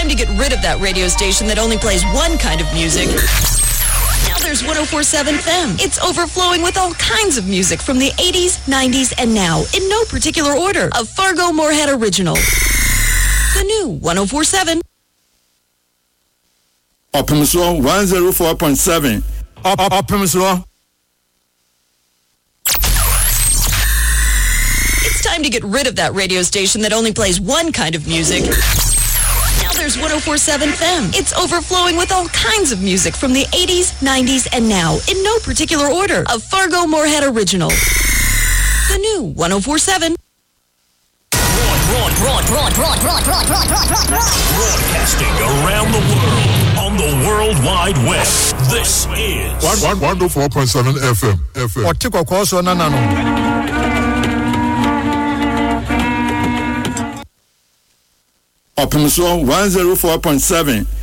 to get rid of that radio station that only plays one kind of music. Now there's 104.7 FM. It's overflowing with all kinds of music from the 80s, 90s, and now, in no particular order. A Fargo Moorhead original. The new 104.7. Optimism 104.7. Optimism. It's time to get rid of that radio station that only plays one kind of music. Now there's 104.7 FM. It's overflowing with all kinds of music from the 80s, 90s, and now, in no particular order. A Fargo Moorhead original. The new 104.7. Broadcasting around the world on the World Wide Web. This is 104.7 FM. Otiko kwaso nanano. Optimism 104.7.